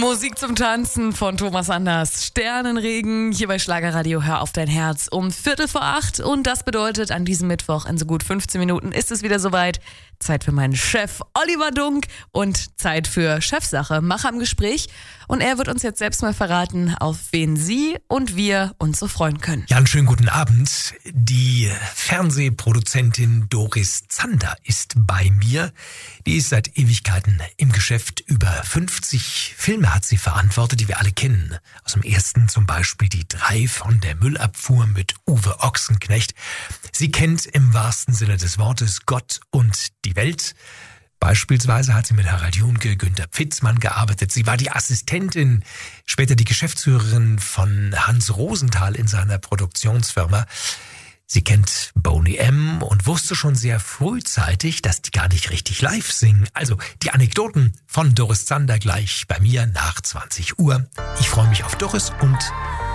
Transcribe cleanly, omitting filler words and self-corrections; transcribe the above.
Musik zum Tanzen von Thomas Anders. Sternenregen hier bei Schlagerradio. Hör auf dein Herz um 7:45. Und das bedeutet, an diesem Mittwoch in so gut 15 Minuten ist es wieder soweit. Zeit für meinen Chef Oliver Dunk und Zeit für Chefsache. Macher im Gespräch. Und er wird uns jetzt selbst mal verraten, auf wen Sie und wir uns so freuen können. Ja, einen schönen guten Abend. Die Fernsehproduzentin Doris Zander ist bei mir. Die ist seit Ewigkeiten im Geschäft. Über 50 Filme hat sie verantwortet, die wir alle kennen. Aus dem ersten zum Beispiel die 3 von der Müllabfuhr mit Uwe Ochsenknecht. Sie kennt im wahrsten Sinne des Wortes Gott und die Welt. Beispielsweise hat sie mit Harald Junke, Günter Pfitzmann gearbeitet. Sie war die Assistentin, später die Geschäftsführerin von Hans Rosenthal in seiner Produktionsfirma. Sie kennt Boney M. und wusste schon sehr frühzeitig, dass die gar nicht richtig live singen. Also die Anekdoten von Doris Zander gleich bei mir nach 20 Uhr. Ich freue mich auf Doris und